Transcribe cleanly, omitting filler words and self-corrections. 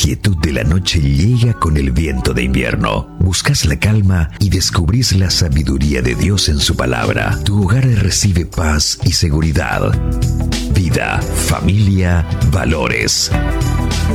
quietud de la noche llega con el viento de invierno. Buscas la calma y descubrís la sabiduría de Dios en su palabra. Tu hogar recibe paz y seguridad. Vida, familia, valores.